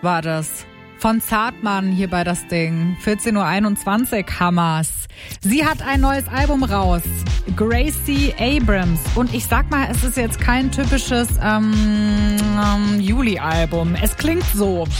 war das. Von Zartmann hier bei das Ding. 14.21 Uhr, Hammers. Sie hat ein neues Album raus. Gracie Abrams. Und ich sag mal, es ist jetzt kein typisches Juli-Album. Es klingt so.